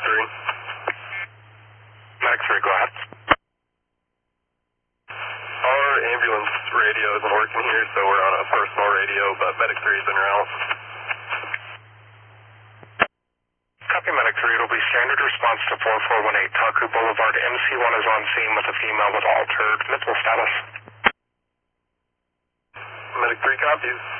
3. Medic 3, go ahead. Our ambulance radio isn't working here, so we're on a personal radio, but Medic 3 is en route. Copy, Medic 3. It'll be standard response to 4418 Taku Boulevard. MC1 is on scene with a female with altered mental status. Medic 3 copies.